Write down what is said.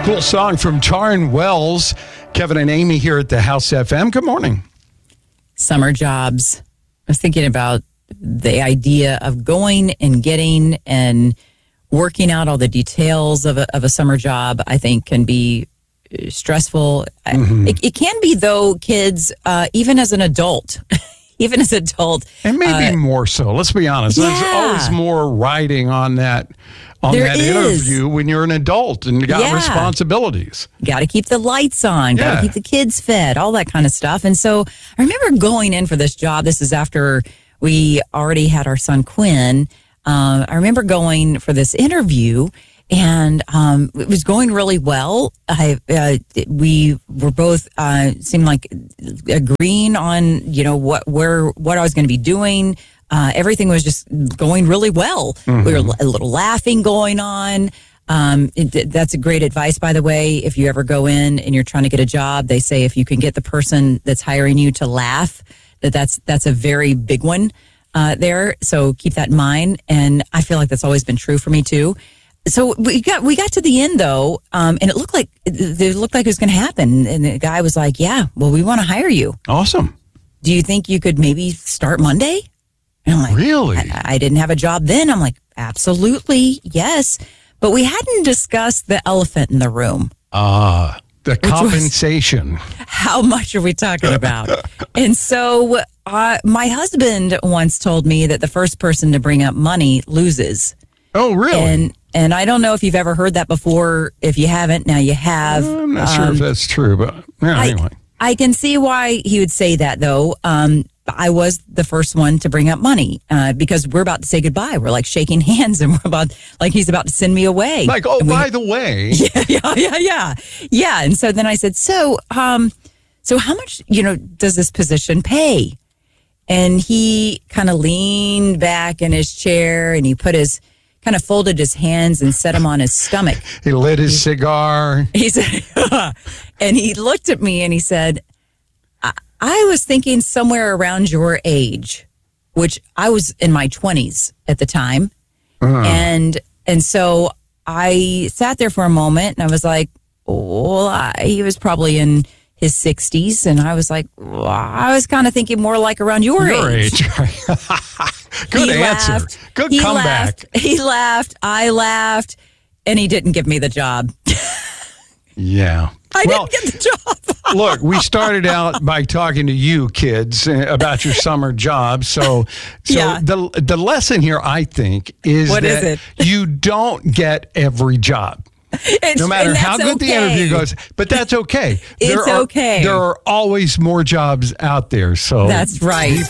Cool song from Taryn Wells. Kevin and Amy here at the House FM. Good morning. Summer jobs. I was thinking about the idea of going and getting and working out all the details of a summer job. I think can be stressful. Mm-hmm. It can be, though, kids, even as an adult. Even as an adult. And maybe more so. Let's be honest. Yeah. There's always more riding on that interview when you're an adult and you got responsibilities. Got to keep the lights on. Got to keep the kids fed. All that kind of stuff. And so I remember going in for this job. This is after we already had our son Quinn. I remember going for this interview. And it was going really well. We were both seemed like agreeing on what I was going to be doing. Everything was just going really well. Mm-hmm. We were a little laughing going on. That's a great advice, by the way. If you ever go in and you're trying to get a job, they say if you can get the person that's hiring you to laugh, that's a very big one there. So keep that in mind. And I feel like that's always been true for me too. So we got to the end though, and it looked like it was going to happen. And the guy was like, "Yeah, well, we want to hire you." Awesome. Do you think you could maybe start Monday? And I'm like, really? I didn't have a job then. I'm like, absolutely, yes. But we hadn't discussed the elephant in the room. The compensation. How much are we talking about? And so my husband once told me that the first person to bring up money loses. Oh, really? And I don't know if you've ever heard that before. If you haven't, now you have. I'm not sure if that's true, but anyway. I can see why he would say that, though. I was the first one to bring up money because we're about to say goodbye. We're like shaking hands and he's about to send me away. Like, by the way. Yeah. And so then I said, so how much, does this position pay? And he kind of leaned back in his chair and he kind of folded his hands and set them on his stomach. He lit his cigar. He said, and he looked at me and he said, I was thinking somewhere around your age, which I was in my 20s at the time. And so I sat there for a moment and I was like, he was probably in his 60s. And I was like, I was kind of thinking more like around your age. Good answer. Laughed. Good he comeback. He laughed. I laughed. And he didn't give me the job. Yeah. I didn't get the job. Look, we started out by talking to you kids about your summer job. So the lesson here, I think, is you don't get every job. No matter how good the interview goes, but that's okay. It's okay. There are always more jobs out there. So that's right.